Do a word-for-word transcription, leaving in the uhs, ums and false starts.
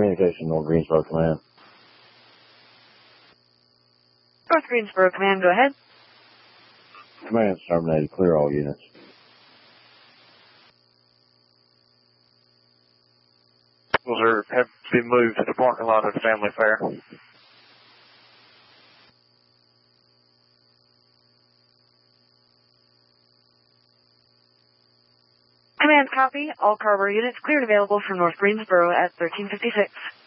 communication, North Greensboro Command. North Greensboro Command, go ahead. Command's terminated. Clear all units. Those are, have been moved to the parking lot of the Family Fair. Command copy. All Carver units cleared available from North Greensboro at thirteen fifty-six.